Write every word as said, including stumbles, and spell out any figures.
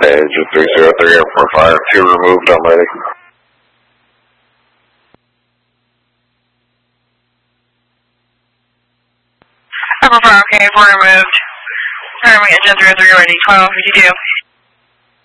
Engine three zero three, Airport Fire two removed already. Airport Fire, okay, four removed. Primary engine three oh three ready, twelve fifty-two.